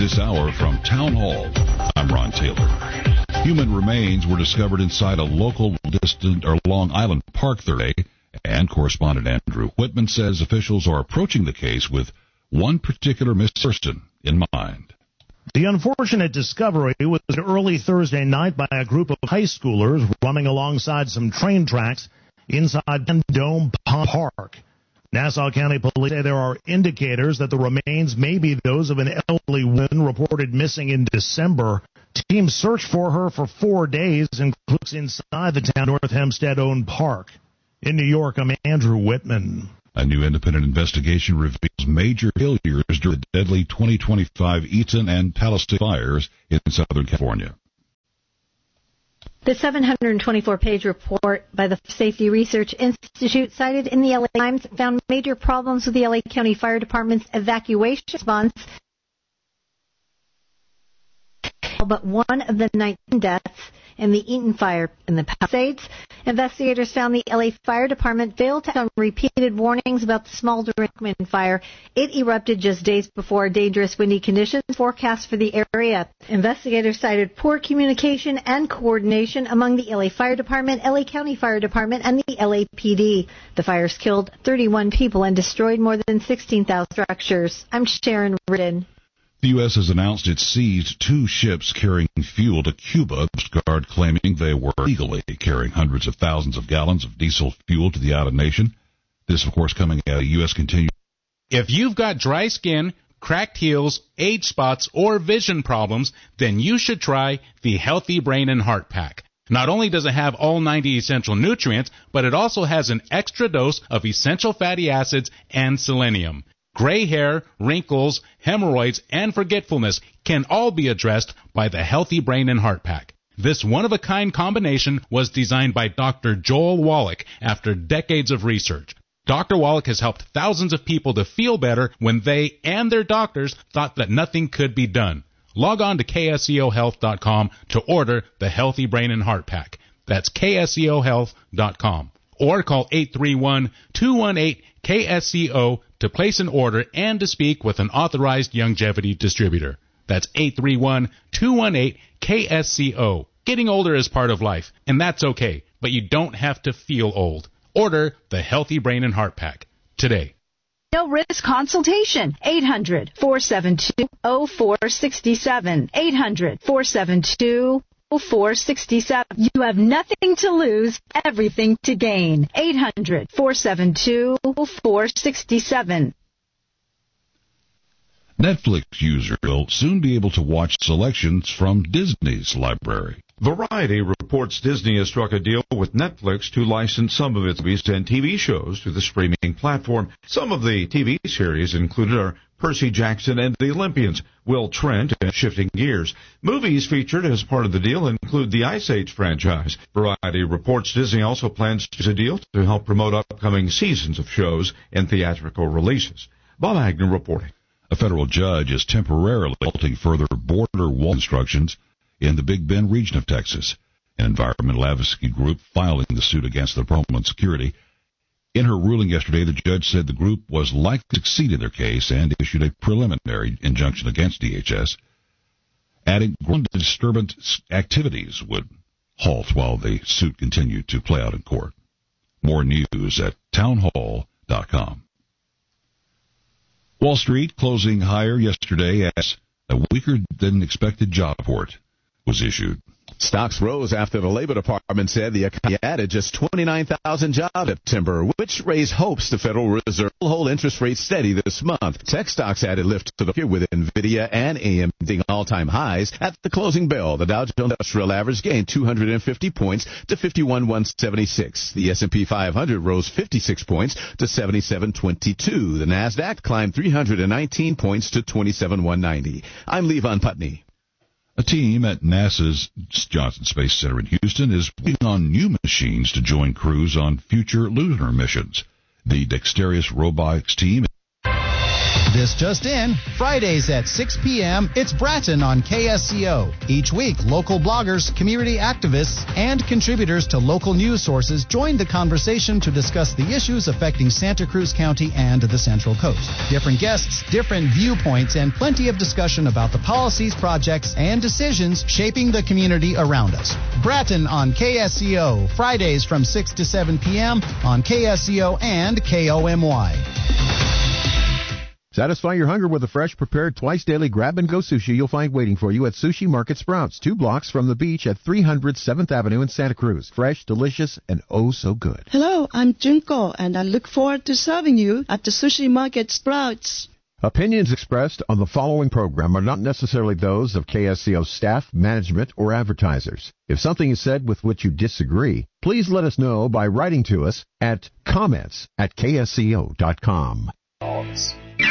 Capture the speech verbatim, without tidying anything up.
this hour from Town Hall. I'm Ron Taylor. Human remains were discovered inside a local distant or Long Island park Thursday, and correspondent Andrew Whitman says officials are approaching the case with one particular missing person in mind. The unfortunate discovery was early Thursday night by a group of high schoolers running alongside some train tracks inside Dome Pond Park. Nassau County Police say there are indicators that the remains may be those of an elderly woman reported missing in December. Teams searched for her for four days, including inside the town North Hempstead-owned park. In New York, I'm Andrew Whitman. A new independent investigation reveals major failures during the deadly twenty twenty-five Eaton and Palisades fires in Southern California. The seven hundred twenty-four page report by the Safety Research Institute cited in the L A Times found major problems with the L A County Fire Department's evacuation response. But one of the nineteen deaths in the Eaton fire in the Palisades, investigators found the L A Fire Department failed to act on repeated warnings about the smoldering fire. It erupted just days before dangerous windy conditions forecast for the area. Investigators cited poor communication and coordination among the L A Fire Department, L A County Fire Department, and the L A P D. The fires killed thirty-one people and destroyed more than sixteen thousand structures. I'm Sharon Ridden. The U S has announced it seized two ships carrying fuel to Cuba, the Coast Guard claiming they were illegally carrying hundreds of thousands of gallons of diesel fuel to the island nation. This, of course, coming as the U S continues. If you've got dry skin, cracked heels, age spots, or vision problems, then you should try the Healthy Brain and Heart Pack. Not only does it have all ninety essential nutrients, but it also has an extra dose of essential fatty acids and selenium. Gray hair, wrinkles, hemorrhoids, and forgetfulness can all be addressed by the Healthy Brain and Heart Pack. This one-of-a-kind combination was designed by Doctor Joel Wallach after decades of research. Doctor Wallach has helped thousands of people to feel better when they and their doctors thought that nothing could be done. Log on to K S E O health dot com to order the Healthy Brain and Heart Pack. That's K S E O health dot com. Or call eight three one, two one eight, K S E O to place an order and to speak with an authorized longevity distributor. That's eight three one, two one eight, K S E O. Getting older is part of life, and that's okay, but you don't have to feel old. Order the Healthy Brain and Heart Pack today. No risk consultation. eight hundred, four seven two, oh four six seven. eight hundred, four seven two, oh four six seven. You have nothing to lose, everything to gain. eight hundred, four seven two, oh four six seven. Netflix users will soon be able to watch selections from Disney's library. Variety reports Disney has struck a deal with Netflix to license some of its movies and T V shows to the streaming platform. Some of the T V series included are Percy Jackson and the Olympians, Will Trent, and Shifting Gears. Movies featured as part of the deal include the Ice Age franchise. Variety reports Disney also plans to use a deal to help promote upcoming seasons of shows and theatrical releases. Bob Agnew reporting. A federal judge is temporarily halting further border wall constructions in the Big Bend region of Texas. An environmental advocacy group filing the suit against the Homeland Security. In her ruling yesterday, the judge said the group was likely to succeed in their case and issued a preliminary injunction against D H S, adding ground disturbance activities would halt while the suit continued to play out in court. More news at town hall dot com. Wall Street closing higher yesterday as a weaker than expected job report was issued. Stocks rose after the Labor Department said the economy added just twenty-nine thousand jobs in September, which raised hopes the Federal Reserve will hold interest rates steady this month. Tech stocks added lift to the year with NVIDIA and A M D all-time highs. At the closing bell, the Dow Jones Industrial Average gained two hundred fifty points to fifty-one thousand one hundred seventy-six. The S and P five hundred rose fifty-six points to seventy-seven twenty-two. The NASDAQ climbed three hundred nineteen points to twenty-seven thousand one hundred ninety. I'm Levon Putney. A team at NASA's Johnson Space Center in Houston is working on new machines to join crews on future lunar missions. The Dexterous Robotics team This just in, Fridays at six p.m., it's Bratton on K S C O. Each week, local bloggers, community activists, and contributors to local news sources join the conversation to discuss the issues affecting Santa Cruz County and the Central Coast. Different guests, different viewpoints, and plenty of discussion about the policies, projects, and decisions shaping the community around us. Bratton on K S C O, Fridays from six to seven p.m. on K S C O and K O M Y. Satisfy your hunger with a fresh, prepared, twice-daily grab-and-go sushi you'll find waiting for you at Sushi Market Sprouts, two blocks from the beach at three hundred seventh Avenue in Santa Cruz. Fresh, delicious, and oh so good. Hello, I'm Junko, and I look forward to serving you at the Sushi Market Sprouts. Opinions expressed on the following program are not necessarily those of K S C O staff, management, or advertisers. If something is said with which you disagree, please let us know by writing to us at comments at K S C O dot com.